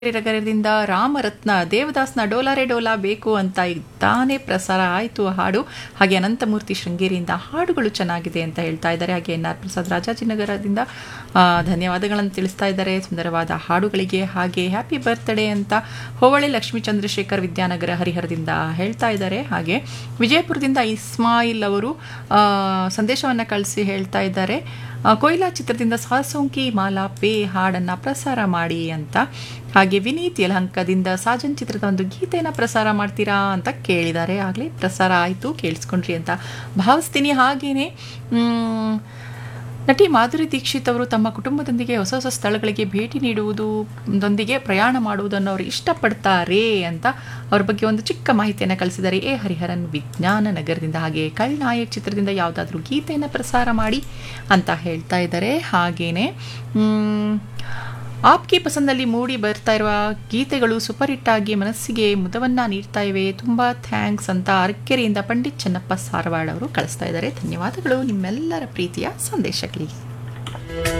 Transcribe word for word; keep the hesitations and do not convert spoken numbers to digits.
ನಗರದಿಂದ ರಾಮರತ್ನ ದೇವದಾಸ್ನ ಡೋಲಾರೆ ಡೋಲಾ ಬೇಕು ಅಂತ ತಾನೇ ಪ್ರಸಾರ ಆಯಿತು ಹಾಡು. ಹಾಗೆ ಅನಂತಮೂರ್ತಿ ಶೃಂಗೇರಿಯಿಂದ ಹಾಡುಗಳು ಚೆನ್ನಾಗಿದೆ ಅಂತ ಹೇಳ್ತಾ ಇದ್ದಾರೆ. ಹಾಗೆ ಎನ್ ಆರ್ ಪ್ರಸಾದ್ ರಾಜಾಜಿನಗರದಿಂದ ಆ, ಧನ್ಯವಾದಗಳನ್ನು ತಿಳಿಸ್ತಾ ಇದ್ದಾರೆ ಸುಂದರವಾದ ಹಾಡುಗಳಿಗೆ. ಹಾಗೆ ಹ್ಯಾಪಿ ಬರ್ತ್ಡೇ ಅಂತ ಹೋವಳೆ ಲಕ್ಷ್ಮೀ ಚಂದ್ರಶೇಖರ್ ವಿದ್ಯಾನಗರ ಹರಿಹರದಿಂದ ಹೇಳ್ತಾ ಇದ್ದಾರೆ. ಹಾಗೆ ವಿಜಯಪುರದಿಂದ ಇಸ್ಮಾಯಿಲ್ ಅವರು ಸಂದೇಶವನ್ನು ಕಳಿಸಿ ಹೇಳ್ತಾ ಇದ್ದಾರೆ, ಕೊಯ್ಲಾ ಚಿತ್ರದಿಂದ ಸಾಸೋಂಕಿ ಮಾಲಾ ಪೇ ಹಾಡನ್ನು ಪ್ರಸಾರ ಮಾಡಿ ಅಂತ. ಹಾಗೆ ವಿನೀತ್ ಯಲಹಂಕದಿಂದ ಸಾಜನ್ ಚಿತ್ರದ ಒಂದು ಗೀತೆಯನ್ನು ಪ್ರಸಾರ ಮಾಡ್ತೀರಾ ಅಂತ ಕೇಳಿದ್ದಾರೆ. ಆಗಲೇ ಪ್ರಸಾರ ಆಯಿತು, ಕೇಳಿಸ್ಕೊಂಡ್ರಿ ಅಂತ ಭಾವಿಸ್ತೀನಿ. ಹಾಗೆಯೇ ನಟಿ ಮಾಧುರಿ ದೀಕ್ಷಿತ್ ಅವರು ತಮ್ಮ ಕುಟುಂಬದೊಂದಿಗೆ ಹೊಸ ಹೊಸ ಸ್ಥಳಗಳಿಗೆ ಭೇಟಿ ನೀಡುವುದೊಂದಿಗೆ ಪ್ರಯಾಣ ಮಾಡುವುದನ್ನು ಅವರು ಇಷ್ಟಪಡ್ತಾರೆ ಅಂತ ಅವ್ರ ಬಗ್ಗೆ ಒಂದು ಚಿಕ್ಕ ಮಾಹಿತಿಯನ್ನು ಕಳಿಸಿದ್ದಾರೆ ಎ ಹರಿಹರನ್ ವಿಜ್ಞಾನ ನಗರದಿಂದ. ಹಾಗೆ ಕಳ್ನಾಯಕ್ ಚಿತ್ರದಿಂದ ಯಾವುದಾದ್ರೂ ಗೀತೆಯನ್ನು ಪ್ರಸಾರ ಮಾಡಿ ಅಂತ ಹೇಳ್ತಾ ಇದ್ದಾರೆ. ಹಾಗೆಯೇ ಆಪ್ಕಿ ಪಸಂದಲ್ಲಿ ಮೂಡಿ ಬರ್ತಾ ಇರುವ ಗೀತೆಗಳು ಸೂಪರ್ ಹಿಟ್ ಆಗಿ ಮನಸ್ಸಿಗೆ ಮುದವನ್ನು ನೀಡ್ತಾ ಇವೆ, ತುಂಬ ಥ್ಯಾಂಕ್ಸ್ ಅಂತ ಅರಕೆರೆಯಿಂದ ಪಂಡಿತ್ ಚೆನ್ನಪ್ಪ ಸಾರವಾಡ್ ಅವರು ಕಳಿಸ್ತಾ ಇದ್ದಾರೆ. ಧನ್ಯವಾದಗಳು ನಿಮ್ಮೆಲ್ಲರ ಪ್ರೀತಿಯ ಸಂದೇಶಗಳಿಗೆ.